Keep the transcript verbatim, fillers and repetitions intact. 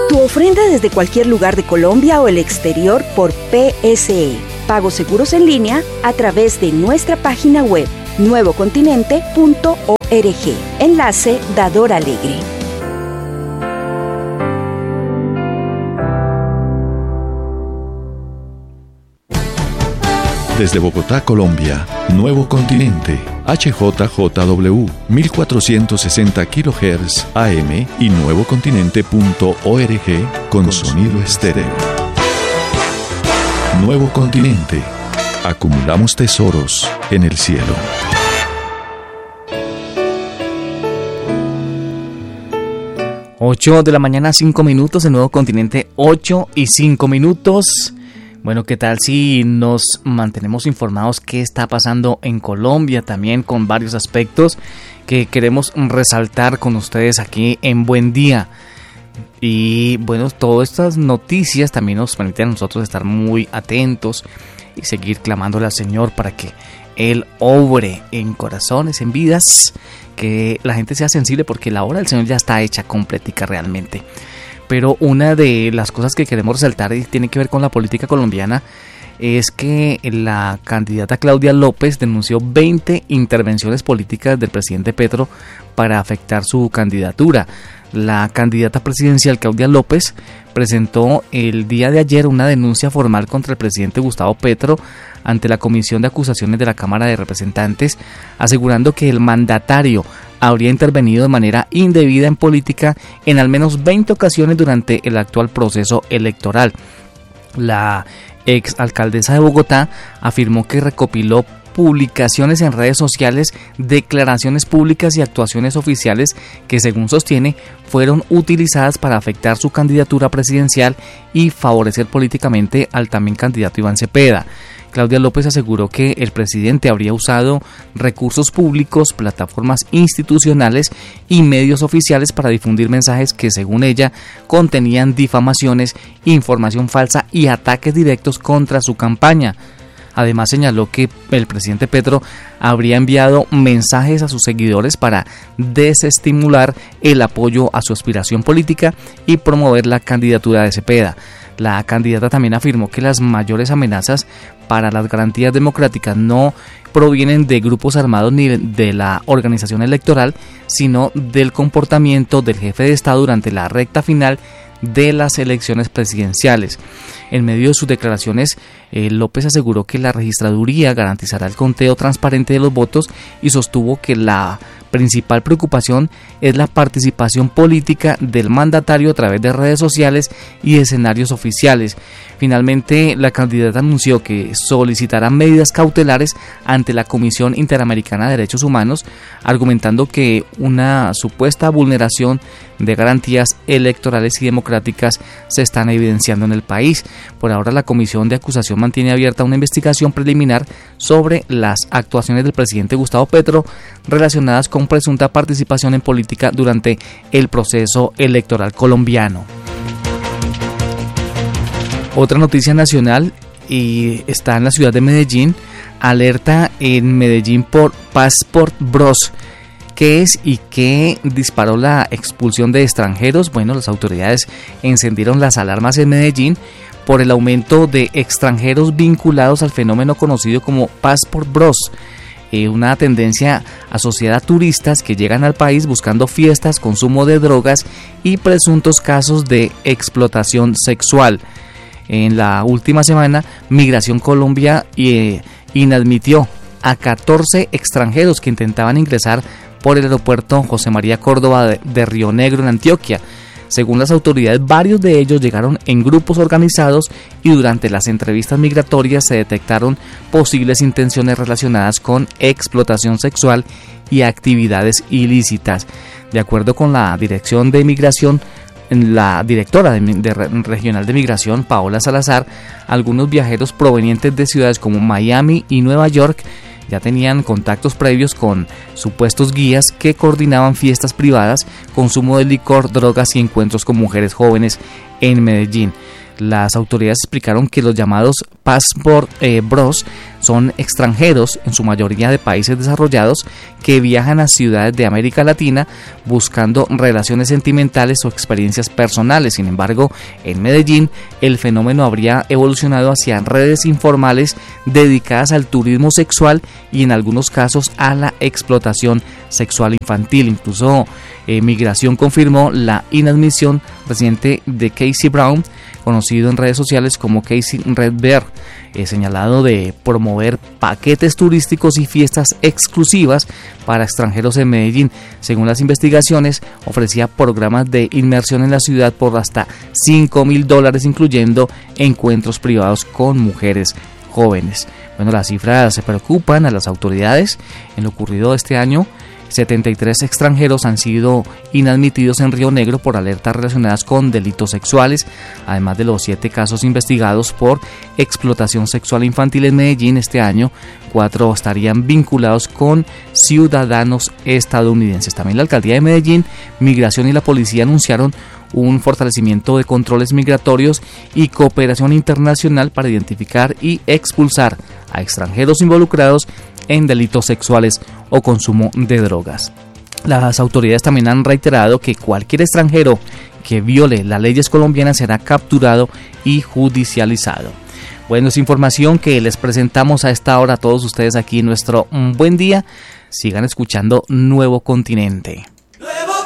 Tu ofrenda desde cualquier lugar de Colombia o el exterior por P S E. Pagos seguros en línea a través de nuestra página web nuevo continente punto org. Enlace Dador Alegre. Desde Bogotá, Colombia, Nuevo Continente, H J J W, mil cuatrocientos sesenta kilohertz A M y nuevo continente punto org con sonido estéreo. Nuevo Continente. Acumulamos tesoros en el cielo. ocho de la mañana, cinco minutos, en Nuevo Continente, ocho y cinco minutos. Bueno, ¿qué tal si nos mantenemos informados qué está pasando en Colombia también con varios aspectos que queremos resaltar con ustedes aquí en Buen Día? Y bueno, todas estas noticias también nos permiten a nosotros estar muy atentos y seguir clamándole al Señor para que Él obre en corazones, en vidas, que la gente sea sensible porque la obra del Señor ya está hecha completica realmente. Pero una de las cosas que queremos resaltar y tiene que ver con la política colombiana es que la candidata Claudia López denunció veinte intervenciones políticas del presidente Petro para afectar su candidatura. La candidata presidencial Claudia López presentó el día de ayer una denuncia formal contra el presidente Gustavo Petro ante la Comisión de Acusaciones de la Cámara de Representantes, asegurando que el mandatario habría intervenido de manera indebida en política en al menos veinte ocasiones durante el actual proceso electoral. La ex alcaldesa de Bogotá afirmó que recopiló publicaciones en redes sociales, declaraciones públicas y actuaciones oficiales que, según sostiene, fueron utilizadas para afectar su candidatura presidencial y favorecer políticamente al también candidato Iván Cepeda. Claudia López aseguró que el presidente habría usado recursos públicos, plataformas institucionales y medios oficiales para difundir mensajes que, según ella, contenían difamaciones, información falsa y ataques directos contra su campaña. Además, señaló que el presidente Petro habría enviado mensajes a sus seguidores para desestimular el apoyo a su aspiración política y promover la candidatura de Cepeda. La candidata también afirmó que las mayores amenazas para las garantías democráticas no provienen de grupos armados ni de la organización electoral, sino del comportamiento del jefe de Estado durante la recta final de las elecciones presidenciales. En medio de sus declaraciones, eh, López aseguró que la registraduría garantizará el conteo transparente de los votos y sostuvo que la principal preocupación es la participación política del mandatario a través de redes sociales y escenarios oficiales. Finalmente, la candidata anunció que solicitará medidas cautelares ante la Comisión Interamericana de Derechos Humanos, argumentando que una supuesta vulneración de garantías electorales y democráticas se están evidenciando en el país. Por ahora, la Comisión de Acusación mantiene abierta una investigación preliminar sobre las actuaciones del presidente Gustavo Petro relacionadas con presunta participación en política durante el proceso electoral colombiano. Otra noticia nacional y está en la ciudad de Medellín. Alerta en Medellín por Passport Bros. ¿Qué es y qué disparó la expulsión de extranjeros? Bueno, las autoridades encendieron las alarmas en Medellín por el aumento de extranjeros vinculados al fenómeno conocido como Passport Bros, eh, una tendencia asociada a turistas que llegan al país buscando fiestas, consumo de drogas y presuntos casos de explotación sexual. En la última semana, Migración Colombia eh, inadmitió a catorce extranjeros que intentaban ingresar por el aeropuerto José María Córdoba de, de Río Negro en Antioquia. Según las autoridades, varios de ellos llegaron en grupos organizados y durante las entrevistas migratorias se detectaron posibles intenciones relacionadas con explotación sexual y actividades ilícitas. De acuerdo con la Dirección de Migración, la directora de, de regional de migración, Paola Salazar, algunos viajeros provenientes de ciudades como Miami y Nueva York ya tenían contactos previos con supuestos guías que coordinaban fiestas privadas, consumo de licor, drogas y encuentros con mujeres jóvenes en Medellín. Las autoridades explicaron que los llamados Passport eh, Bros son extranjeros, en su mayoría de países desarrollados, que viajan a ciudades de América Latina buscando relaciones sentimentales o experiencias personales. Sin embargo, en Medellín el fenómeno habría evolucionado hacia redes informales dedicadas al turismo sexual y en algunos casos a la explotación sexual infantil. Incluso eh, Migración confirmó la inadmisión reciente de Casey Brown, conocido en redes sociales como Casey Red Bear, eh, señalado de promover paquetes turísticos y fiestas exclusivas para extranjeros en Medellín. Según las investigaciones, ofrecía programas de inmersión en la ciudad por hasta cinco mil dólares, incluyendo encuentros privados con mujeres jóvenes. Bueno, las cifras se preocupan a las autoridades. En lo ocurrido este año, setenta y tres extranjeros han sido inadmitidos en Río Negro por alertas relacionadas con delitos sexuales, además de los siete casos investigados por explotación sexual infantil en Medellín este año. Cuatro estarían vinculados con ciudadanos estadounidenses. También la alcaldía de Medellín, Migración y la policía anunciaron un fortalecimiento de controles migratorios y cooperación internacional para identificar y expulsar a extranjeros involucrados en delitos sexuales o consumo de drogas. Las autoridades también han reiterado que cualquier extranjero que viole las leyes colombianas será capturado y judicializado. Bueno, es información que les presentamos a esta hora a todos ustedes aquí en nuestro Buen Día. Sigan escuchando Nuevo Continente.